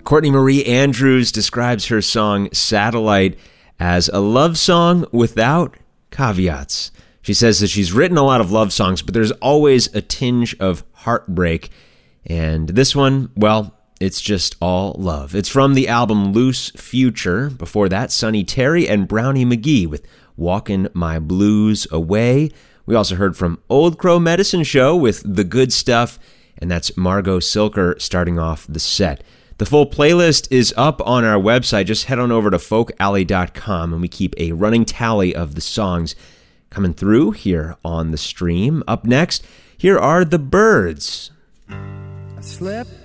Courtney Marie Andrews describes her song Satellite as a love song without caveats. She says that she's written a lot of love songs, but there's always a tinge of heartbreak. And this one, well, it's just all love. It's from the album Loose Future. Before that, Sonny Terry and Brownie McGee with Walkin' My Blues Away. We also heard from Old Crow Medicine Show with The Good Stuff, and that's Margot Silker starting off the set. The full playlist is up on our website. Just head on over to folkalley.com, and we keep a running tally of the songs coming through here on the stream. Up next, here are the Byrds. I slept